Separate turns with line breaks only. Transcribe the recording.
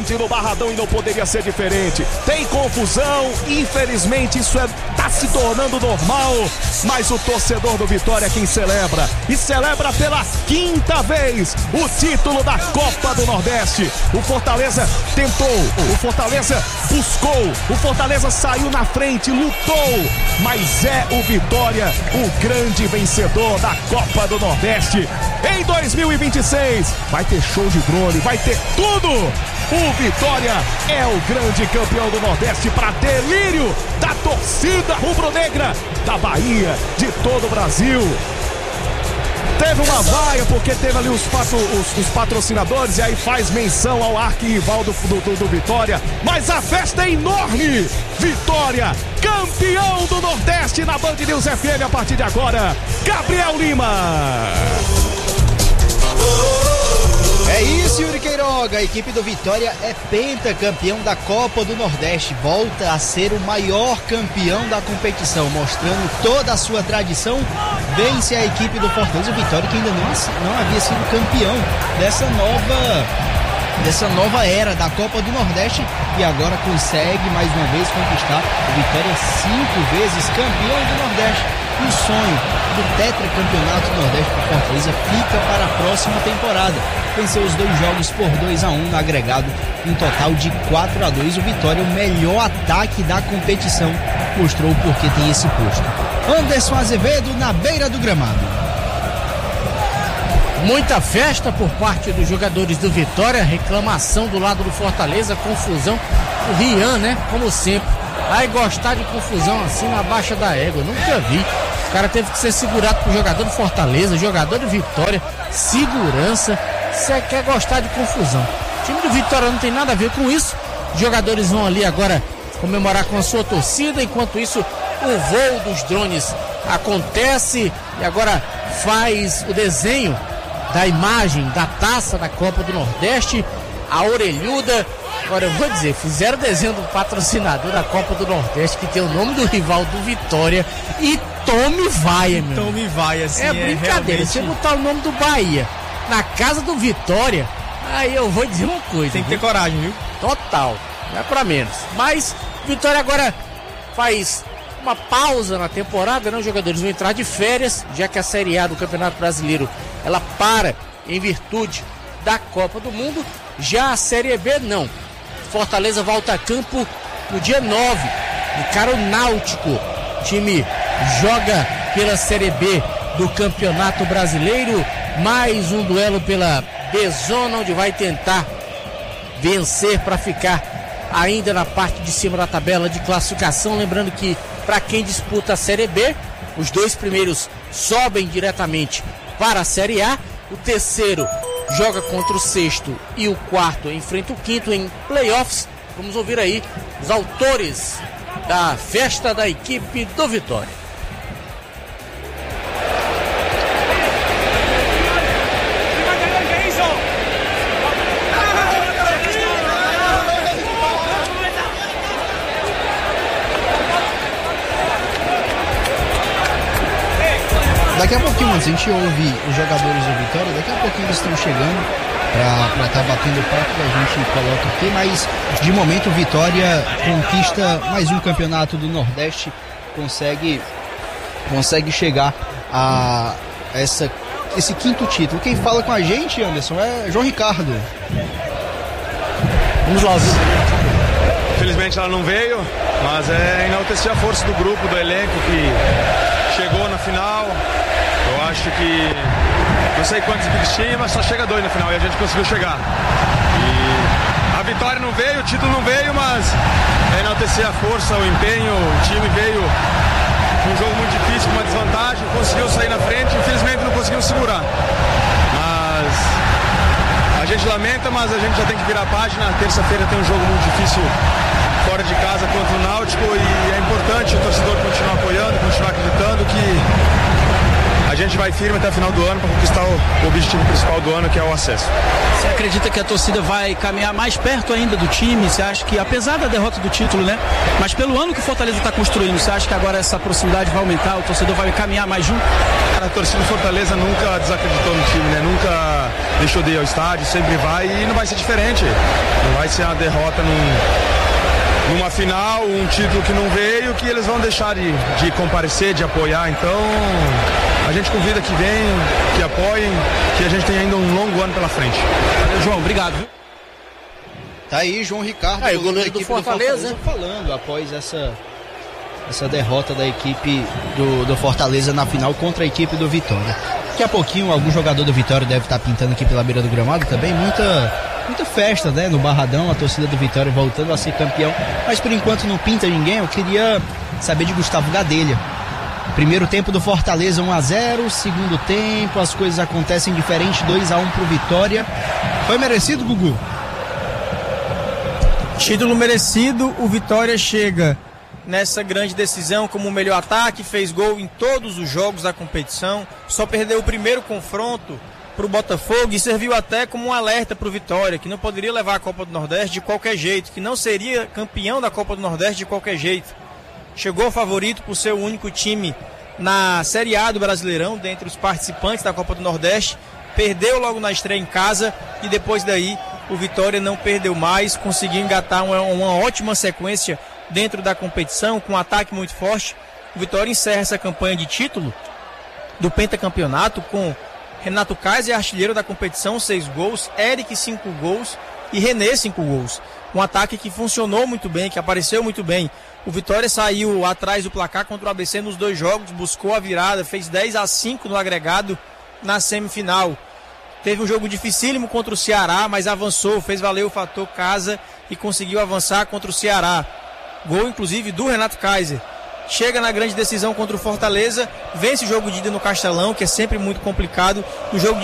grande no Barradão e não poderia ser diferente. Tem confusão, infelizmente isso tá se tornando normal, mas o torcedor do Vitória é quem celebra, e celebra pela 5ª vez o título da Copa do Nordeste. O Fortaleza tentou, o Fortaleza buscou, o Fortaleza saiu na frente, lutou, mas é o Vitória o grande vencedor da Copa do Nordeste. Em 2026 vai ter show de drone, vai ter tudo. O Vitória é o grande campeão do Nordeste, para delírio da torcida rubro-negra da Bahia, de todo o Brasil. Teve uma vaia porque teve ali os patrocinadores, e aí faz menção ao arquirrival do Vitória, mas a festa é enorme. Vitória, campeão do Nordeste na Band News FM a partir de agora. Gabriel Lima.
É isso, Yuri Queiroga. A equipe do Vitória é pentacampeão da Copa do Nordeste. Volta a ser o maior campeão da competição, mostrando toda a sua tradição. Vence a equipe do Fortaleza. O Vitória que ainda não havia sido campeão dessa nova era da Copa do Nordeste, e agora consegue mais uma vez conquistar. O Vitória 5 vezes campeão do Nordeste. E o sonho do tetracampeonato do Nordeste do Fortaleza fica para a próxima temporada. Venceu os 2 jogos por 2-1 no agregado, um total de 4-2. O Vitória, o melhor ataque da competição, mostrou porque tem esse posto. Anderson Azevedo na beira do gramado.
Muita festa por parte dos jogadores do Vitória, reclamação do lado do Fortaleza, confusão. O Rian, né, como sempre, vai gostar de confusão assim na baixa da égua, nunca vi. O cara teve que ser segurado por jogador do Fortaleza, jogador do Vitória, segurança. Você quer gostar de confusão? O time do Vitória não tem nada a ver com isso. Os jogadores vão ali agora comemorar com a sua torcida. Enquanto isso, o voo dos drones acontece e agora faz o desenho da imagem da taça da Copa do Nordeste, a orelhuda. Agora eu vou dizer, fizeram o desenho do patrocinador da Copa do Nordeste, que tem o nome do rival do Vitória, e tome vaia, meu.
Tome vaia, assim,
é brincadeira,
realmente...
você botar o nome do Bahia na casa do Vitória, aí eu vou dizer uma coisa.
Tem que ter coragem, viu?
Total, não é pra menos. Mas Vitória agora faz uma pausa na temporada, né? Os jogadores vão entrar de férias, já que a Série A do Campeonato Brasileiro, ela para em virtude da Copa do Mundo. Já a Série B não. Fortaleza volta a campo no dia 9, encara o Náutico. O time joga pela Série B do Campeonato Brasileiro. Mais um duelo pela B-Zona, onde vai tentar vencer para ficar ainda na parte de cima da tabela de classificação. Lembrando que para quem disputa a Série B, os 2 primeiros sobem diretamente para a Série A. O terceiro joga contra o 6º e o 4º enfrenta o 5º em playoffs. Vamos ouvir aí os autores da festa da equipe do Vitória.
Daqui a pouquinho, a gente ouve os jogadores do Vitória, daqui a pouquinho eles estão chegando para estar batendo papo e a gente coloca aqui, mas de momento o Vitória conquista mais um campeonato do Nordeste, consegue chegar a esse 5º título. Quem fala com a gente, Anderson, é João Ricardo.
Vamos lá, viu?
Infelizmente ela não veio, mas é enaltecer a força do grupo, do elenco que chegou na final. Eu acho que não sei quantos equipes tinha, mas só chega 2 na final e a gente conseguiu chegar. E a vitória não veio, o título não veio, mas é enaltecer a força, o empenho. O time veio um jogo muito difícil, com uma desvantagem, conseguiu sair na frente, infelizmente não conseguiu segurar. Mas a gente lamenta, mas a gente já tem que virar a página. Terça-feira tem um jogo muito difícil fora de casa contra o Náutico, e é importante o torcedor continuar apoiando, continuar acreditando que a gente vai firme até o final do ano para conquistar o objetivo principal do ano, que é o acesso.
Você acredita que a torcida vai caminhar mais perto ainda do time? Você acha que, apesar da derrota do título, né? Mas pelo ano que o Fortaleza está construindo, você acha que agora essa proximidade vai aumentar, o torcedor vai caminhar mais junto?
A torcida do Fortaleza nunca desacreditou no time, né? Nunca deixou de ir ao estádio, sempre vai e não vai ser diferente. Não vai ser uma derrota numa final, um título que não veio, que eles vão deixar de comparecer, de apoiar. Então, a gente convida que venham, que apoiem, que a gente tem ainda um longo ano pela frente.
Valeu, João, obrigado.
Tá aí João Ricardo,
o goleiro do Fortaleza,
falando após essa derrota da equipe do Fortaleza na final contra a equipe do Vitória. Daqui a pouquinho algum jogador do Vitória deve estar pintando aqui pela beira do gramado também, muita festa, né, no Barradão, a torcida do Vitória voltando a ser campeão, mas por enquanto não pinta ninguém. Eu queria saber de Gustavo Gadelha. Primeiro tempo do Fortaleza 1-0, segundo tempo as coisas acontecem diferente, 2-1 pro Vitória. Foi merecido, Gugu?
Título merecido, o Vitória chega nessa grande decisão como o melhor ataque, fez gol em todos os jogos da competição, só perdeu o primeiro confronto para o Botafogo e serviu até como um alerta para o Vitória, que não poderia levar a Copa do Nordeste de qualquer jeito, que não seria campeão da Copa do Nordeste de qualquer jeito. Chegou favorito por ser o único time na Série A do Brasileirão, dentre os participantes da Copa do Nordeste, perdeu logo na estreia em casa e depois daí o Vitória não perdeu mais, conseguiu engatar uma ótima sequência dentro da competição, com um ataque muito forte. O Vitória encerra essa campanha de título do pentacampeonato com Renato Kaiser, artilheiro da competição, 6 gols, Eric 5 gols e René 5 gols. Um ataque que funcionou muito bem, que apareceu muito bem. O Vitória saiu atrás do placar contra o ABC nos 2 jogos, buscou a virada, fez 10-5 no agregado na semifinal. Teve um jogo dificílimo contra o Ceará, mas avançou, fez valer o fator casa e conseguiu avançar contra o Ceará. Gol, inclusive, do Renato Kaiser. Chega na grande decisão contra o Fortaleza, vence o jogo de ida no Castelão, que é sempre muito complicado. No jogo de